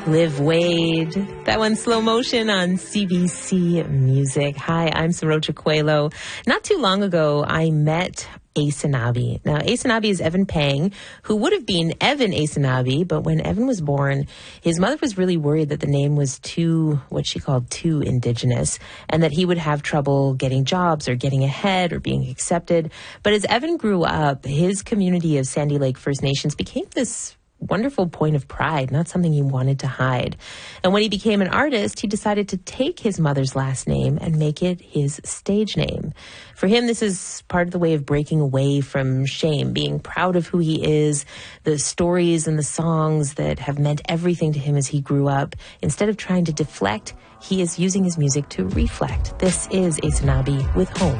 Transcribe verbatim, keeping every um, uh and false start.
Liv Wade. That one, Slow Motion on C B C Music. Hi, I'm Sarocha Coelho. Not too long ago, I met Aysanabee. Now, Aysanabee is Evan Pang, who would have been Evan Aysanabee, but when Evan was born, his mother was really worried that the name was too, what she called too indigenous, and that he would have trouble getting jobs or getting ahead or being accepted. But as Evan grew up, his community of Sandy Lake First Nations became this wonderful point of pride, not something he wanted to hide. And when he became an artist, he decided to take his mother's last name and make it his stage name. For him, this is part of the way of breaking away from shame, being proud of who he is, the stories and the songs that have meant everything to him as he grew up. Instead of trying to deflect, he is using his music to reflect. This is Aysanabee with Home.